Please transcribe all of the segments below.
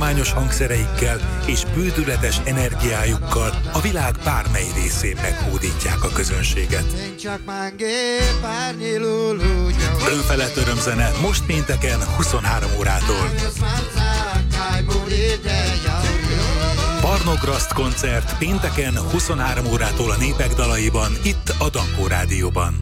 hagyományos hangszereikkel és bődületes energiájukkal a világ bármely részén meghódítják a közönséget. Önfelett örömzene most pénteken 23 órától. Barnograszt koncert pénteken 23 órától a Népek dalaiban, itt a Dankó Rádióban.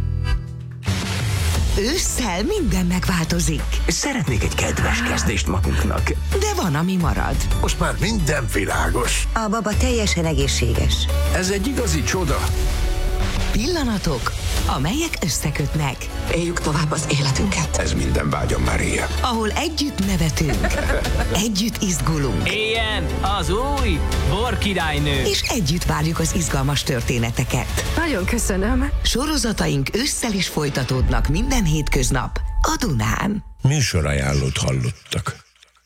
Ősszel minden megváltozik. Szeretnék egy kedves kezdést magunknak. De van, ami marad. Most már minden világos. A baba teljesen egészséges. Ez egy igazi csoda. Pillanatok, amelyek összekötnek. Éljük tovább az életünket. Ez minden vágyam már ilyen. Ahol együtt nevetünk, együtt izgulunk. Éljen az új Bor királynő! És együtt várjuk az izgalmas történeteket. Nagyon köszönöm. Sorozataink ősszel is folytatódnak minden hétköznap a Dunán. Műsorajánlót hallottak.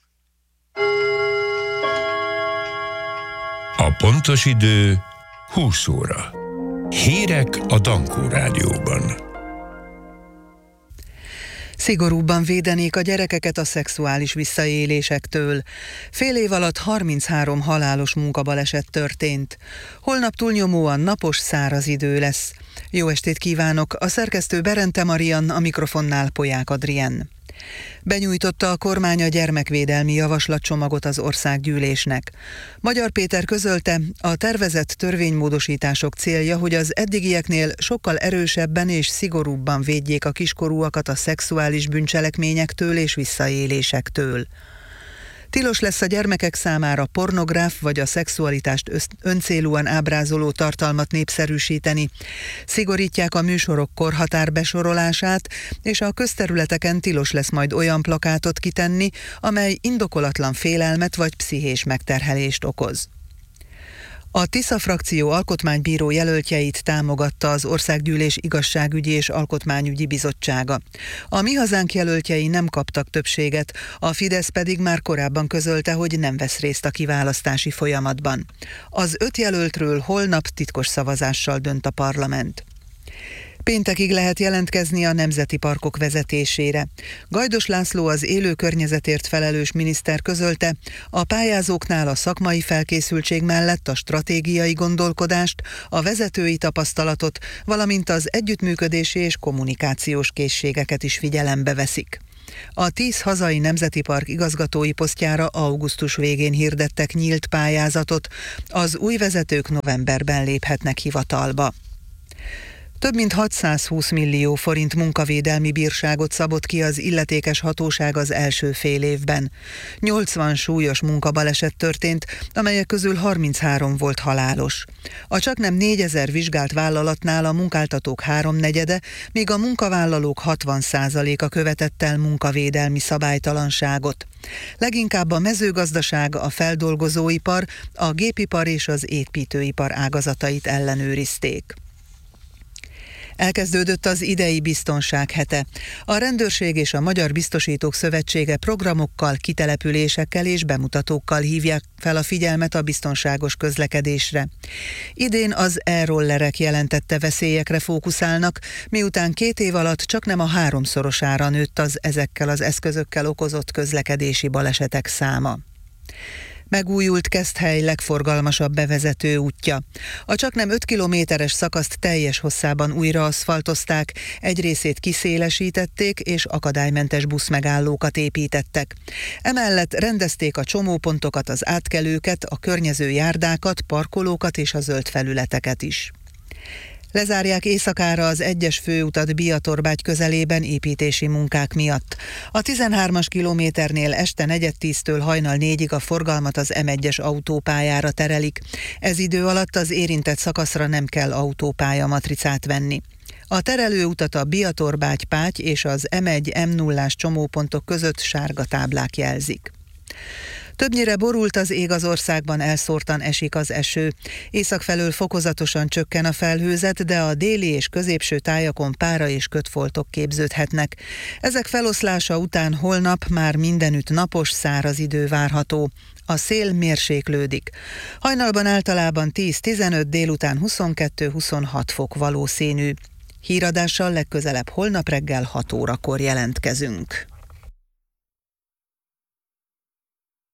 A pontos idő 20 óra. Hírek a Dankó Rádióban. Szigorúbban védenék a gyerekeket a szexuális visszaélésektől. Fél év alatt 33 halálos munkabaleset történt. Holnap túlnyomóan napos, száraz idő lesz. Jó estét kívánok! A szerkesztő Berente Marian, a mikrofonnál Polyák Adrien. Benyújtotta a kormány a gyermekvédelmi javaslatcsomagot az országgyűlésnek. Magyar Péter közölte, a tervezett törvénymódosítások célja, hogy az eddigieknél sokkal erősebben és szigorúbban védjék a kiskorúakat a szexuális bűncselekményektől és visszaélésektől. Tilos lesz a gyermekek számára pornográf vagy a szexualitást öncélúan ábrázoló tartalmat népszerűsíteni. Szigorítják a műsorok korhatár besorolását, és a közterületeken tilos lesz majd olyan plakátot kitenni, amely indokolatlan félelmet vagy pszichés megterhelést okoz. A Tisza frakció alkotmánybíró jelöltjeit támogatta az Országgyűlés Igazságügyi és Alkotmányügyi Bizottsága. A Mi Hazánk jelöltjei nem kaptak többséget, a Fidesz pedig már korábban közölte, hogy nem vesz részt a kiválasztási folyamatban. Az 5 jelöltről holnap titkos szavazással dönt a parlament. Péntekig lehet jelentkezni a nemzeti parkok vezetésére. Gajdos László, az élő környezetért felelős miniszter közölte, a pályázóknál a szakmai felkészültség mellett a stratégiai gondolkodást, a vezetői tapasztalatot, valamint az együttműködési és kommunikációs készségeket is figyelembe veszik. A 10 hazai nemzeti park igazgatói posztjára augusztus végén hirdettek nyílt pályázatot, az új vezetők novemberben léphetnek hivatalba. Több mint 620 millió forint munkavédelmi bírságot szabott ki az illetékes hatóság az első fél évben. 80 súlyos munkabaleset történt, amelyek közül 33 volt halálos. A csaknem 4000 vizsgált vállalatnál a munkáltatók 3/4, míg a munkavállalók 60%-a követett el munkavédelmi szabálytalanságot. Leginkább a mezőgazdaság, a feldolgozóipar, a gépipar és az építőipar ágazatait ellenőrizték. Elkezdődött az idei biztonság hete. A Rendőrség és a Magyar Biztosítók Szövetsége programokkal, kitelepülésekkel és bemutatókkal hívják fel a figyelmet a biztonságos közlekedésre. Idén az e-rollerek jelentette veszélyekre fókuszálnak, miután 2 év alatt csaknem a 3-szorosára nőtt az ezekkel az eszközökkel okozott közlekedési balesetek száma. Megújult Keszthely legforgalmasabb bevezető útja. A csaknem 5 kilométeres szakaszt teljes hosszában újra aszfaltozták, egy részét kiszélesítették és akadálymentes buszmegállókat építettek. Emellett rendezték a csomópontokat, az átkelőket, a környező járdákat, parkolókat és a zöld felületeket is. Lezárják éjszakára az 1-es főutat Biatorbágy közelében építési munkák miatt. A 13-as kilométernél este 4:10-től hajnal 4-ig a forgalmat az M1-es autópályára terelik. Ez idő alatt az érintett szakaszra nem kell autópálya matricát venni. A terelőutat a Biatorbágy-Páty és az M1-M0-ás csomópontok között sárga táblák jelzik. Többnyire borult az ég az országban, elszórtan esik az eső. Észak felől fokozatosan csökken a felhőzet, de a déli és középső tájakon pára és kötfoltok képződhetnek. Ezek feloszlása után holnap már mindenütt napos, száraz idő várható. A szél mérséklődik. Hajnalban általában 10-15, délután 22-26 fok valószínű. Híradással legközelebb holnap reggel 6 órakor jelentkezünk.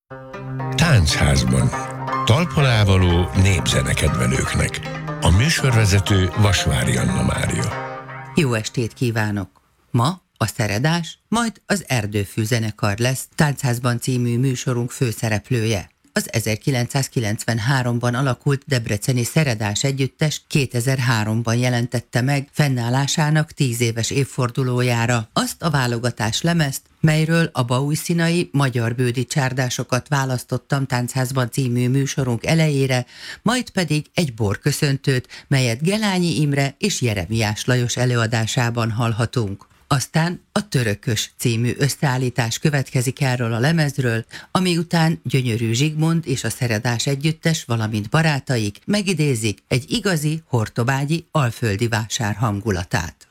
Táncházban. Talpalávaló népzenekedvelőknek. A műsorvezető Vasvári Anna Mária. Jó estét kívánok! Ma a Szeredás, majd az Erdőfű zenekar lesz Táncházban című műsorunk főszereplője. Az 1993-ban alakult debreceni Szeredás együttes 2003-ban jelentette meg fennállásának 10 éves évfordulójára azt a válogatás lemezt, melyről a baújszínai magyarbődi csárdásokat választottam Táncházban című műsorunk elejére, majd pedig egy borköszöntőt, melyet Gelányi Imre és Jeremiás Lajos előadásában hallhatunk. Aztán a Törökös című összeállítás következik erről a lemezről, ami után Gyönyörű Zsigmond és a Szeredás együttes, valamint barátaik megidézik egy igazi hortobágyi alföldi vásár hangulatát.